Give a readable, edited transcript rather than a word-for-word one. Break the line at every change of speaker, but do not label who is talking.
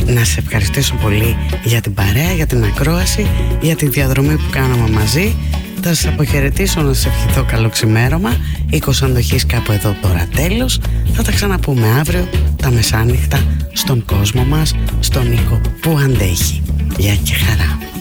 να σε ευχαριστήσω πολύ για την παρέα, για την ακρόαση, για τη διαδρομή που κάναμε μαζί. Θα σας αποχαιρετήσω, να σας ευχηθώ καλό ξημέρωμα. Οίκος Αντοχής κάπου εδώ τώρα τέλος. Θα τα ξαναπούμε αύριο τα μεσάνυχτα στον κόσμο μας, στον οίκο που αντέχει. Γεια και χαρά.